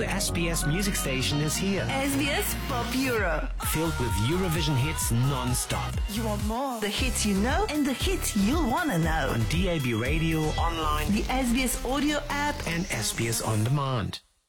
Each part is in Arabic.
SBS music station is here. SBS Pop Euro. Filled with Eurovision hits non-stop. You want more? The hits you know and the hits you'll want to know. On DAB radio, online, the SBS audio app, and SBS On Demand.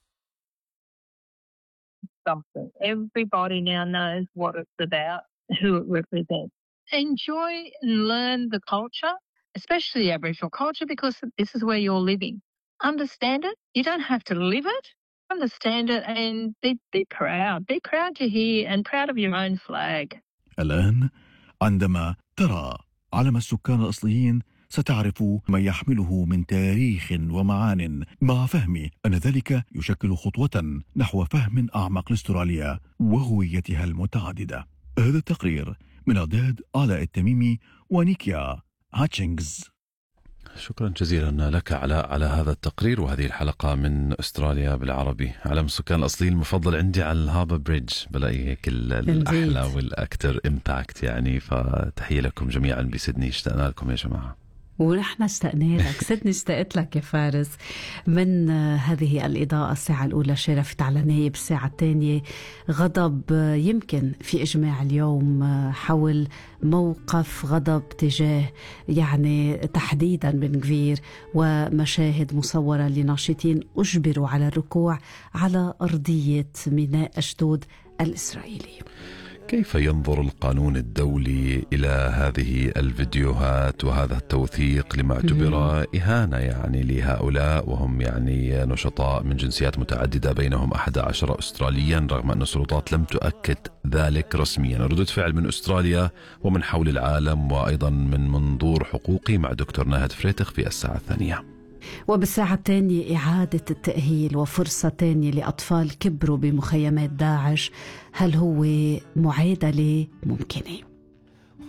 Something. Everybody now knows what it's about, who it represents. Enjoy and learn the culture, especially the Aboriginal culture, because this is where you're living. Understand it. You don't have to live it. Understand it and be proud. Be proud to hear and proud of your own flag. الآن عندما ترى علم السكان الأصليين ستعرف ما يحمله من تاريخ ومعان، مع فهم أن ذلك يشكل خطوة نحو فهم أعمق لاستراليا وهويتها المتعددة. هذا التقرير من إعداد علاء التميمي ونيكيا هاتشينغز. شكرا جزيلا لك علاء على هذا التقرير وهذه الحلقة من أستراليا بالعربي. علم السكان الأصلي المفضل عندي على الهاربر بريدج، بلاقي هيك الأحلى والأكثر إمباكت يعني. فتحية لكم جميعا بسيدني، اشتقنا لكم يا جماعة. ونحن اشتقنا لك سيدني، اشتقت لك يا فارس. من هذه الإضاءة الساعة الأولى شرفت على نايب، الساعة الثانية غضب يمكن في إجماع اليوم حول موقف غضب تجاه يعني تحديدا بن غفير، ومشاهد مصورة لناشطين أجبروا على الركوع على أرضية ميناء أشدود الإسرائيلي. كيف ينظر القانون الدولي إلى هذه الفيديوهات وهذا التوثيق لما اعتبر إهانة يعني لهؤلاء، وهم يعني نشطاء من جنسيات متعددة بينهم 11 أستراليا، رغم أن السلطات لم تؤكد ذلك رسميا. ردود فعل من أستراليا ومن حول العالم وأيضا من منظور حقوقي مع دكتور ناهد فريتخ في الساعة الثانية. وبالساعة الثانية إعادة التأهيل وفرصة تانية لأطفال كبروا بمخيمات داعش، هل هو معادلة ممكنة؟